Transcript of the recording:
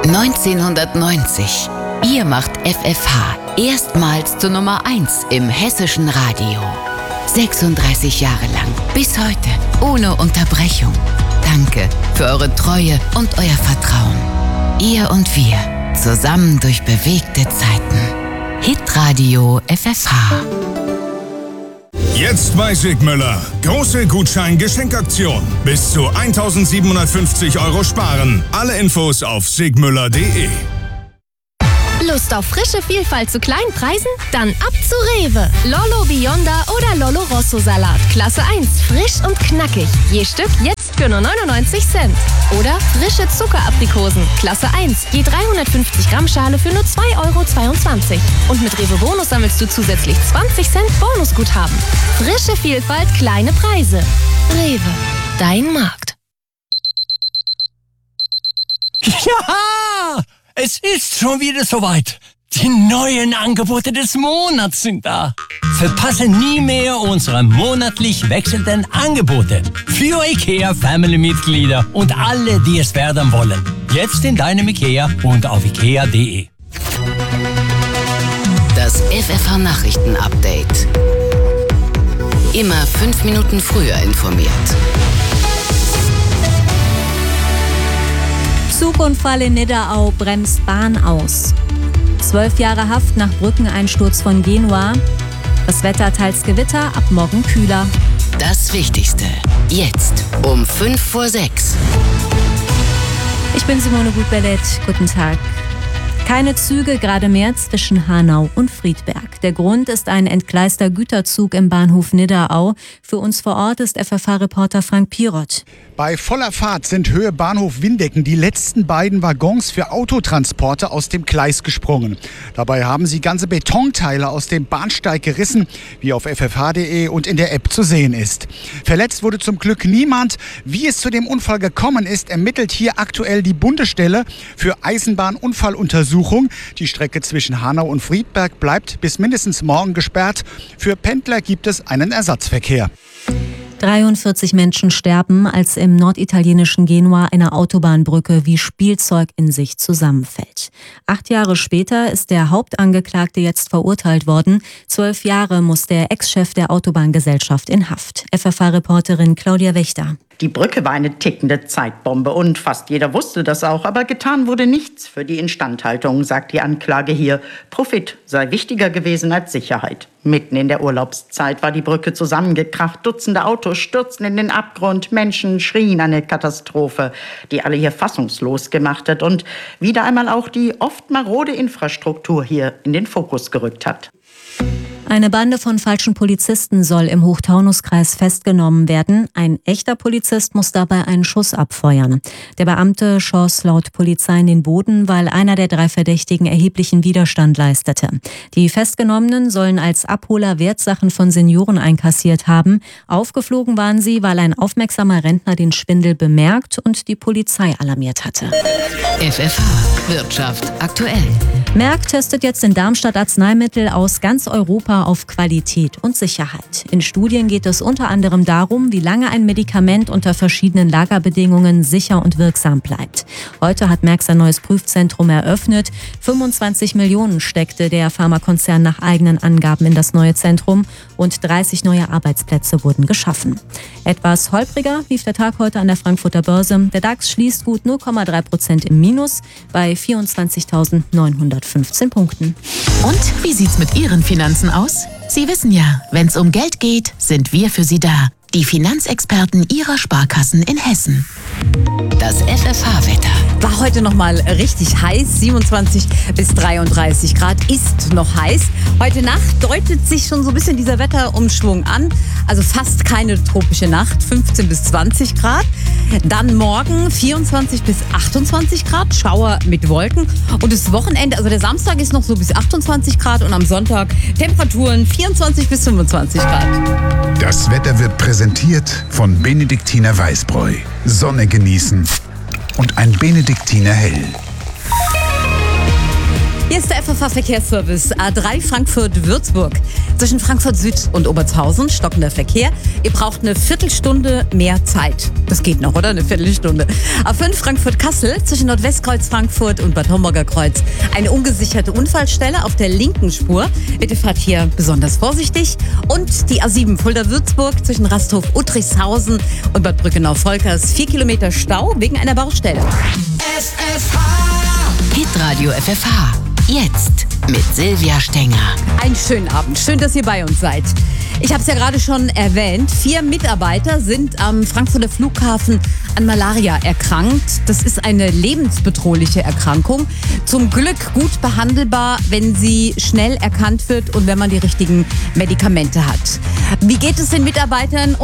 1990. Ihr macht FFH erstmals zur Nummer 1 im hessischen Radio. 36 Jahre lang, bis heute, ohne Unterbrechung. Danke für eure Treue und euer Vertrauen. Ihr und wir, zusammen durch bewegte Zeiten. Hitradio FFH. Jetzt bei Sigmüller. Große Gutschein-Geschenkaktion. Bis zu 1.750 € sparen. Alle Infos auf sigmüller.de. Lust auf frische Vielfalt zu kleinen Preisen? Dann ab zu Rewe. Lollo Bionda oder Lollo Rosso Salat. Klasse 1, frisch und knackig. Je Stück jetzt für nur 99 Cent. Oder frische Zuckeraprikosen. Klasse 1, je 350 Gramm Schale für nur 2,22 €. Und mit Rewe Bonus sammelst du zusätzlich 20 Cent Bonusguthaben. Frische Vielfalt, kleine Preise. Rewe, dein Markt. Ja! Es ist schon wieder soweit. Die neuen Angebote des Monats sind da. Verpasse nie mehr unsere monatlich wechselnden Angebote. Für IKEA-Family-Mitglieder und alle, die es werden wollen. Jetzt in deinem IKEA und auf IKEA.de. Das FFH-Nachrichten-Update. Immer 5 Minuten früher informiert. Zugunfall in Nidderau bremst Bahn aus. 12 Jahre Haft nach Brückeneinsturz von Genua. Das Wetter teils Gewitter, ab morgen kühler. Das Wichtigste. Jetzt um 5 vor 6. Ich bin Simone Gutbellet. Guten Tag. Keine Züge gerade mehr zwischen Hanau und Friedberg. Der Grund ist ein entgleister Güterzug im Bahnhof Nidderau. Für uns vor Ort ist FFH-Reporter Frank Pirot. Bei voller Fahrt sind Höhe Bahnhof Windecken die letzten beiden Waggons für Autotransporte aus dem Gleis gesprungen. Dabei haben sie ganze Betonteile aus dem Bahnsteig gerissen, wie auf ffh.de und in der App zu sehen ist. Verletzt wurde zum Glück niemand. Wie es zu dem Unfall gekommen ist, ermittelt hier aktuell die Bundesstelle für Eisenbahnunfalluntersuchung. Die Strecke zwischen Hanau und Friedberg bleibt bis mindestens morgen gesperrt. Für Pendler gibt es einen Ersatzverkehr. 43 Menschen sterben, als im norditalienischen Genua eine Autobahnbrücke wie Spielzeug in sich zusammenfällt. 8 Jahre später ist der Hauptangeklagte jetzt verurteilt worden. 12 Jahre muss der Ex-Chef der Autobahngesellschaft in Haft. FFH-Reporterin Claudia Wächter. Die Brücke war eine tickende Zeitbombe und fast jeder wusste das auch, aber getan wurde nichts für die Instandhaltung, sagt die Anklage hier. Profit sei wichtiger gewesen als Sicherheit. Mitten in der Urlaubszeit war die Brücke zusammengekracht, Dutzende Autos stürzten in den Abgrund, Menschen schrien eine Katastrophe, die alle hier fassungslos gemacht hat und wieder einmal auch die oft marode Infrastruktur hier in den Fokus gerückt hat. Eine Bande von falschen Polizisten soll im Hochtaunuskreis festgenommen werden. Ein echter Polizist muss dabei einen Schuss abfeuern. Der Beamte schoss laut Polizei in den Boden, weil einer der 3 Verdächtigen erheblichen Widerstand leistete. Die Festgenommenen sollen als Abholer Wertsachen von Senioren einkassiert haben. Aufgeflogen waren sie, weil ein aufmerksamer Rentner den Schwindel bemerkt und die Polizei alarmiert hatte. FFH Wirtschaft aktuell. Merck testet jetzt in Darmstadt Arzneimittel aus ganz Europa auf Qualität und Sicherheit. In Studien geht es unter anderem darum, wie lange ein Medikament unter verschiedenen Lagerbedingungen sicher und wirksam bleibt. Heute hat Merck sein neues Prüfzentrum eröffnet. 25 Millionen steckte der Pharmakonzern nach eigenen Angaben in das neue Zentrum und 30 neue Arbeitsplätze wurden geschaffen. Etwas holpriger lief der Tag heute an der Frankfurter Börse. Der DAX schließt gut 0,3% im Minus bei 24.915 Punkten. Und wie sieht's mit Ihren Finanzen aus? Sie wissen ja, wenn's um Geld geht, sind wir für Sie da. Die Finanzexperten Ihrer Sparkassen in Hessen. Das FFH-Wetter. War heute noch mal richtig heiß, 27 bis 33 Grad, ist noch heiß. Heute Nacht deutet sich schon so ein bisschen dieser Wetterumschwung an. Also fast keine tropische Nacht, 15 bis 20 Grad. Dann morgen 24 bis 28 Grad, Schauer mit Wolken. Und das Wochenende, also der Samstag ist noch so bis 28 Grad und am Sonntag Temperaturen 24 bis 25 Grad. Das Wetter wird präsentiert von Benediktiner Weißbräu. Sonne genießen und ein Benediktiner Hell. Hier ist der FFH-Verkehrsservice A3 Frankfurt-Würzburg. Zwischen Frankfurt Süd und Obertshausen stockender Verkehr. Ihr braucht eine Viertelstunde mehr Zeit. Das geht noch, oder? Eine Viertelstunde. A5 Frankfurt-Kassel zwischen Nordwestkreuz Frankfurt und Bad Homburger Kreuz. Eine ungesicherte Unfallstelle auf der linken Spur. Bitte fahrt hier besonders vorsichtig. Und die A7 Fulda-Würzburg zwischen Rasthof-Uttrichshausen und Bad Brückenau-Volkers. 4 Kilometer Stau wegen einer Baustelle. Hitradio FFH. Jetzt mit Silvia Stenger. Einen schönen Abend. Schön, dass ihr bei uns seid. Ich habe es ja gerade schon erwähnt. 4 Mitarbeiter sind am Frankfurter Flughafen an Malaria erkrankt. Das ist eine lebensbedrohliche Erkrankung. Zum Glück gut behandelbar, wenn sie schnell erkannt wird und wenn man die richtigen Medikamente hat. Wie geht es den Mitarbeitern?